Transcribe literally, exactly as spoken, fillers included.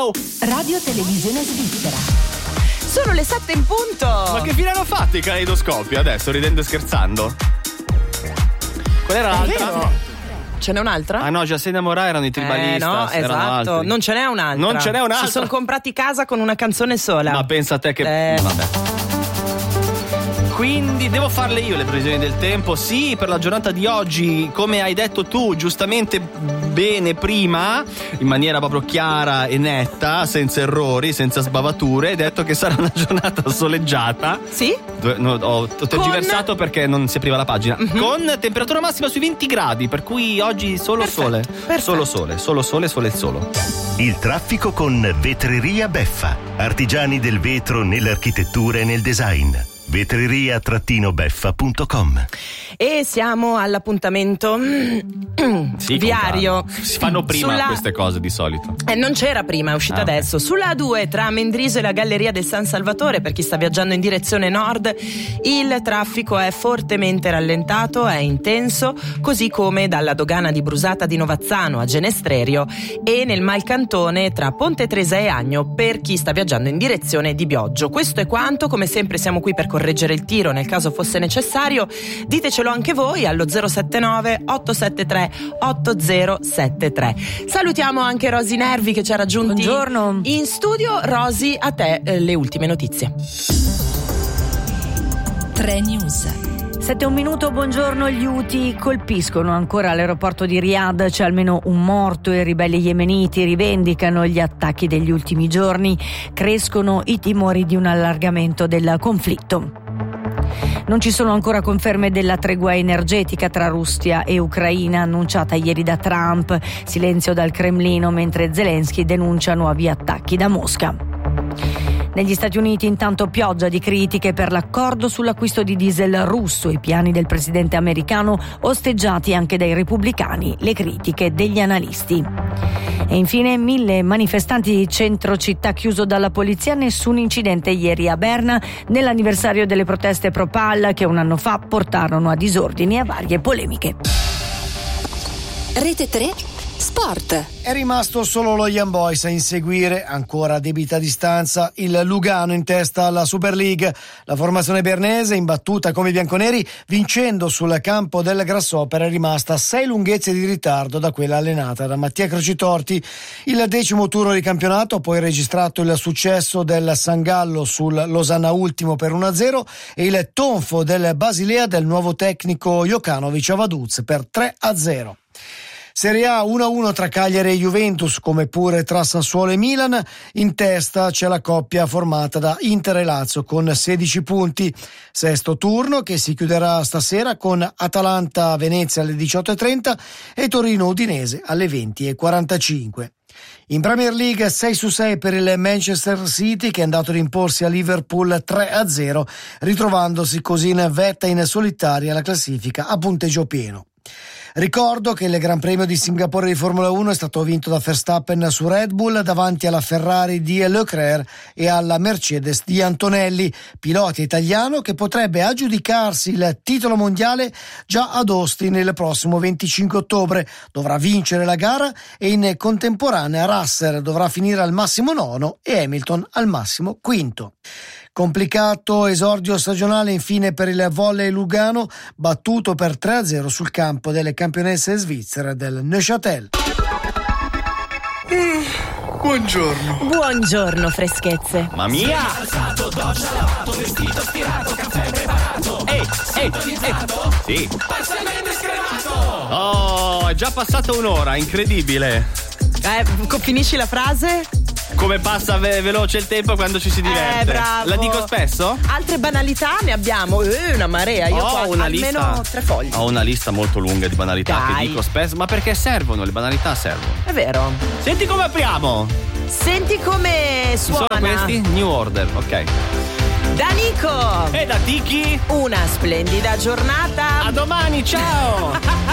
Radio Radio Televisione Svizzera. Sono le sette in punto. Ma che fine hanno fatto i caleidoscopi adesso, ridendo e scherzando? Qual era l'altra? Ce n'è un'altra? Ah no, già sei innamorata erano i tribalistas. Eh no, esatto, altri. non ce n'è un'altra. Non ce n'è un'altra. Si sono comprati casa con una canzone sola. Ma pensa a te che... Eh. Vabbè. Quindi devo farle io le previsioni del tempo. Sì, per la giornata di oggi, come hai detto tu giustamente bene prima, in maniera proprio chiara e netta, senza errori, senza sbavature, hai detto che sarà una giornata soleggiata. Sì? No, ho tergiversato perché non si apriva la pagina. Mm-hmm. Con temperatura massima sui venti gradi, per cui oggi solo Perfetto. sole. Perfetto. Solo sole, solo sole, sole e solo. Il traffico con Vetreria Beffa. Artigiani del vetro nell'architettura e nel design. vetreria beffa punto com. E siamo all'appuntamento sì, viario. Si fanno prima Sulla... queste cose di solito. Eh, non c'era prima, è uscita ah, adesso. Okay. Sulla A due tra Mendrisio e la Galleria del San Salvatore, per chi sta viaggiando in direzione nord, il traffico è fortemente rallentato, è intenso, così come dalla dogana di Brusata di Novazzano a Genestrerio e nel Malcantone tra Ponte Tresa e Agno per chi sta viaggiando in direzione di Bioggio. Questo è quanto, come sempre siamo qui per correggere il tiro nel caso fosse necessario. Ditecelo anche voi allo zero sette nove otto sette tre otto zero sette tre. Salutiamo anche Rosy Nervi che ci ha raggiunti Buongiorno. in studio. Rosy, a te eh, le ultime notizie. tre News. Sette e un minuto, buongiorno. Gli Houthi colpiscono ancora l'aeroporto di Riyadh, c'è almeno un morto. I ribelli yemeniti rivendicano gli attacchi degli ultimi giorni, crescono i timori di un allargamento del conflitto. Non ci sono ancora conferme della tregua energetica tra Russia e Ucraina annunciata ieri da Trump. Silenzio dal Cremlino mentre Zelensky denuncia nuovi attacchi da Mosca. Negli Stati Uniti intanto pioggia di critiche per l'accordo sull'acquisto di diesel russo, i piani del presidente americano osteggiati anche dai repubblicani, le critiche degli analisti. E infine mille manifestanti di centro città chiuso dalla polizia, nessun incidente ieri a Berna nell'anniversario delle proteste pro Pal che un anno fa portarono a disordini e a varie polemiche. Rete tre Sport. È rimasto solo lo Young Boys a inseguire, ancora a debita distanza, il Lugano in testa alla Super League. La formazione bernese, imbattuta come i bianconeri, vincendo sul campo del Grasshopper, è rimasta a sei lunghezze di ritardo da quella allenata da Mattia Crocitorti. Il decimo turno di campionato ha poi registrato il successo del San Gallo sul Losanna Ultimo per uno a zero e il tonfo del Basilea del nuovo tecnico Jokanovic a Vaduz per tre a zero. Serie A uno a uno tra Cagliari e Juventus, come pure tra Sassuolo e Milan. In testa c'è la coppia formata da Inter e Lazio con sedici punti. Sesto turno che si chiuderà stasera con Atalanta-Venezia alle diciotto e trenta e Torino-Udinese alle venti e quarantacinque. In Premier League sei su sei per il Manchester City che è andato ad imporsi a Liverpool tre a zero, ritrovandosi così in vetta in solitaria la classifica a punteggio pieno. Ricordo che il Gran Premio di Singapore di Formula uno è stato vinto da Verstappen su Red Bull davanti alla Ferrari di Leclerc e alla Mercedes di Antonelli, pilota italiano che potrebbe aggiudicarsi il titolo mondiale già ad Austin il prossimo venticinque ottobre. Dovrà vincere la gara e in contemporanea Russell dovrà finire al massimo nono e Hamilton al massimo quinto. Complicato esordio stagionale infine per il volley Lugano, battuto per tre a zero sul campo delle campionesse svizzere del Neuchâtel. Mm, buongiorno. Buongiorno freschezze. Mamma mia! Ehi, ehi, ehi. Sì. Oh, è già passata un'ora, incredibile. Eh, finisci la frase? Come passa ve- veloce il tempo quando ci si diverte. Eh, bravo. La dico spesso? Altre banalità ne abbiamo eh, una marea. Io ho qua una almeno lista, tre fogli. Ho una lista molto lunga di banalità Dai. che dico spesso, ma perché servono? Le banalità servono. È vero. Senti come apriamo. Senti come suona. Sono questi? New Order, ok. Da Nico E da Tiki. una splendida giornata. A domani, ciao.